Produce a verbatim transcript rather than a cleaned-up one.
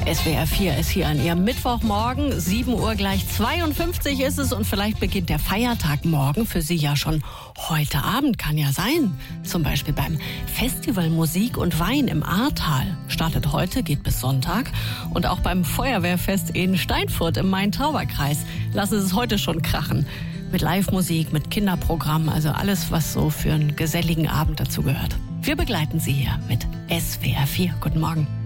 S W R vier ist hier an Ihrem Mittwochmorgen. sieben Uhr gleich zweiundfünfzig ist es und vielleicht beginnt der Feiertag morgen für Sie ja schon heute Abend. Kann ja sein. Zum Beispiel beim Festival Musik und Wein im Ahrtal. Startet heute, geht bis Sonntag. Und auch beim Feuerwehrfest in Steinfurt im Main-Tauber-Kreis lassen Sie es heute schon krachen. Mit Live-Musik, mit Kinderprogramm, also alles, was so für einen geselligen Abend dazu gehört. Wir begleiten Sie hier mit S W R vier. Guten Morgen.